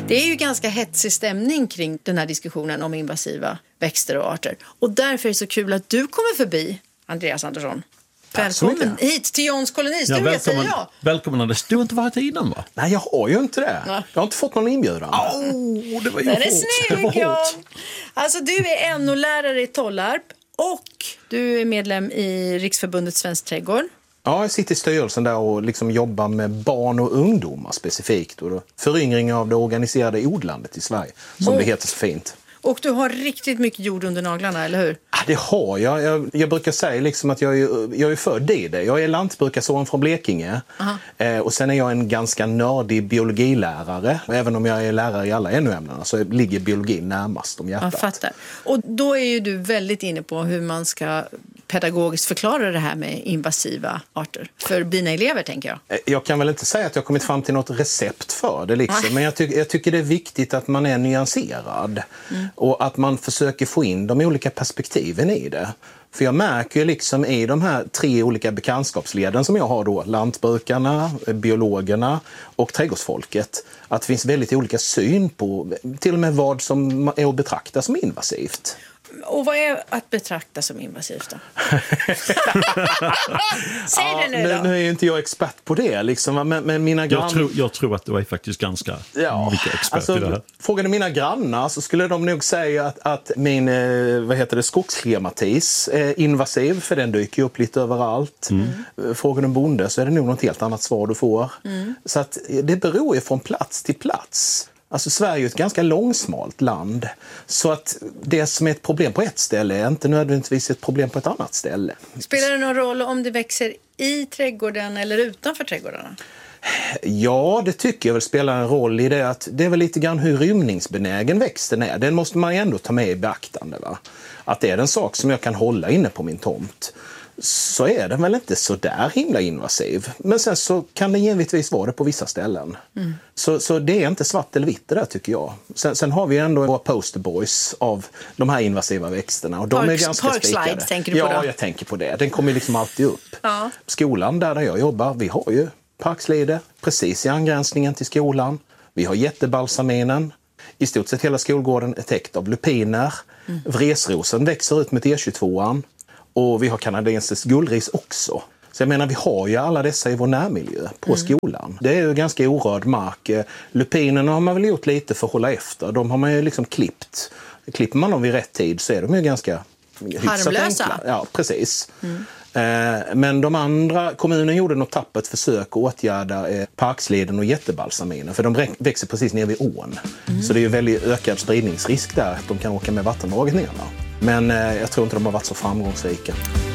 Det är ju ganska hetsig stämning kring den här diskussionen om invasiva växter och arter. Och därför är det så kul att du kommer förbi, Andreas Andersson. Välkommen hit till Johns kolonistuga, säger jag. Välkommen, Anders. Du har inte varit innan, va? Nej, jag har ju inte det. Jag har inte fått någon inbjudan. Det var ju Den är snygg, John. Alltså, du är NO-lärare i Tollarp och du är medlem i Riksförbundet Svensk trädgård. Ja, jag sitter i styrelsen där och liksom jobbar med barn och ungdomar specifikt. Och föryngring av det organiserade odlandet i Sverige, som det heter så fint. Och du har riktigt mycket jord under naglarna, eller hur? Ja, det har jag. Jag brukar säga liksom att jag är född i det. Jag är lantbrukarson från Blekinge. Och sen är jag en ganska nördig biologilärare. Och även om jag är lärare i alla NO-ämnena så ligger biologin närmast om hjärtat. Jag fattar. Och då är ju du väldigt inne på hur man ska pedagogiskt förklara det här med invasiva arter. För dina elever, tänker jag. Jag kan väl inte säga att jag har kommit fram till något recept för det. Liksom. Men jag tycker det är viktigt att man är nyanserad. Och att man försöker få in de olika perspektiven i det. För jag märker ju liksom i de här 3 olika bekantskapsleden som jag har då, lantbrukarna, biologerna och trädgårdsfolket, att det finns väldigt olika syn på till och med vad som är att betrakta som invasivt. Och vad är att betrakta som invasivt då? Säg det nu då. Nu är ju inte jag expert på det liksom, men mina grannar... Jag tror att du är faktiskt ganska mycket expert i det här. Frågar du mina grannar så skulle de nog säga att min skogsklimatis är invasiv, för den dyker upp lite överallt. Frågar du en bonde så är det nog något helt annat svar du får. Så att det beror ju från plats till plats. Alltså Sverige är ett ganska långsmalt land, så att det som är ett problem på ett ställe är inte nödvändigtvis ett problem på ett annat ställe. Spelar det någon roll om det växer i trädgården eller utanför trädgårdarna? Ja, det tycker jag väl spelar en roll i det, att det är väl lite grann hur rymningsbenägen växten är. Den måste man ju ändå ta med i beaktande, va? Att det är en sak som jag kan hålla inne på min tomt, så är den väl inte så där himla invasiv. Men sen så kan det givetvis vara det på vissa ställen. Så det är inte svart eller vitt det där, tycker jag. Sen har vi ändå våra posterboys av de här invasiva växterna. Och de är ganska spikade. Tänker du på ja, då? Jag tänker på det. Den kommer liksom alltid upp. Ja. Skolan där jag jobbar, vi har ju parkslide precis i angränsningen till skolan. Vi har jättebalsaminen. I stort sett hela skolgården är täckt av lupiner. Vresrosen växer ut med E22an. Och vi har kanadensisk gullris också. Så jag menar, vi har ju alla dessa i vår närmiljö på skolan. Det är ju ganska orörd mark. Lupinerna har man väl gjort lite för att hålla efter. De har man ju liksom klippt. Klipper man dem vid rätt tid så är de ju ganska hyfsat enkla. Ja, precis. Men de andra, kommunen gjorde något tappert försök att åtgärda parksleden och jättebalsaminen. För de växer precis ner vid ån. Så det är ju väldigt ökad spridningsrisk där att de kan åka med vattendraget ner. Men jag tror inte de har varit så framgångsrika.